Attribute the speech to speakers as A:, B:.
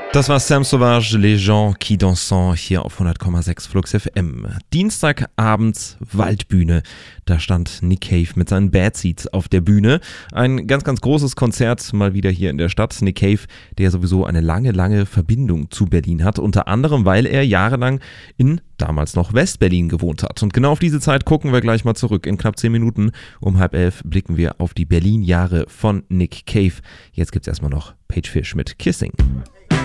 A: Das war Sam Sauvage, Les gens qui dansent, hier auf 100,6 Flux FM. Dienstagabends Waldbühne. Da stand Nick Cave mit seinen Bad Seeds auf der Bühne. Ein ganz, ganz großes Konzert mal wieder hier in der Stadt. Nick Cave, der sowieso eine lange, lange Verbindung zu Berlin hat. Unter anderem, weil er jahrelang in damals noch West-Berlin gewohnt hat. Und genau auf diese Zeit gucken wir gleich mal zurück. In knapp 10 Minuten um 10:30 blicken wir auf die Berlin-Jahre von Nick Cave. Jetzt gibt's erstmal noch Page Fish mit Kissing.